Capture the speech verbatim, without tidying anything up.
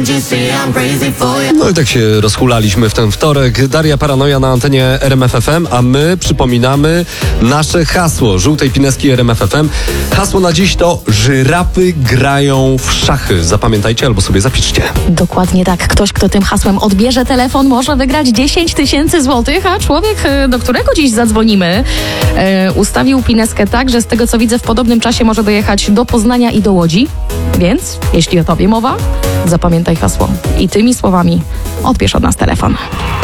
No i tak się rozhulaliśmy w ten wtorek. Daria Paranoja na antenie R M F F M, a my przypominamy nasze hasło żółtej pineski R M F F M. Hasło na dziś to żyrafy grają w szachy. Zapamiętajcie albo sobie zapiszcie. Dokładnie tak. Ktoś, kto tym hasłem odbierze telefon, może wygrać dziesięć tysięcy złotych, a człowiek, do którego dziś zadzwonimy, e, ustawił pineskę tak, że z tego co widzę w podobnym czasie może dojechać do Poznania i do Łodzi. Więc, jeśli o tobie mowa, zapamiętaj hasło i tymi słowami odbierz od nas telefon.